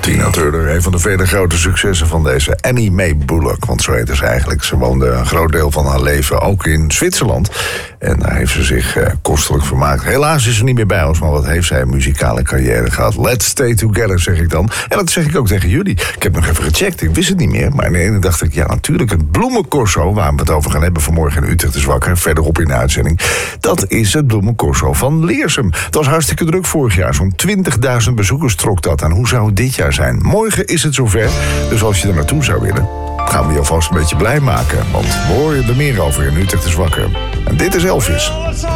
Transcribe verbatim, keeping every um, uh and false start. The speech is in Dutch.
Tina Turner, een van de vele grote successen van deze Annie Mae Bullock. Want zo heet ze eigenlijk. Ze woonde een groot deel van haar leven ook in Zwitserland. En daar heeft ze zich uh, kostelijk vermaakt. Helaas is ze niet meer bij ons, maar wat heeft zij een muzikale carrière gehad. Let's stay together, zeg ik dan. En dat zeg ik ook tegen jullie. Ik heb nog even gecheckt, ik wist het niet meer. Maar in de ene dacht ik, ja natuurlijk, het bloemencorso, waar we het over gaan hebben vanmorgen in Utrecht is Wakker, verderop in de uitzending. Dat is het bloemencorso van Leersum. Het was hartstikke druk vorig jaar. Zo'n twintigduizend bezoekers trok dat aan. Hoe zou het dit jaar zijn? Morgen is het zover. Dus als je er naartoe zou willen, gaan we je alvast een beetje blij maken. Want we horen er meer over in Utrecht is Wakker. En dit is Elvis.